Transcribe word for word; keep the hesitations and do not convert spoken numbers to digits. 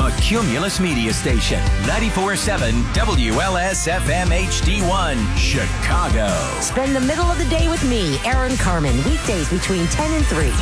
A Cumulus Media Station. ninety-four point seven W L S F M H D one, Chicago. Spend the middle of the day with me, Aaron Carmen. Weekdays between ten and three.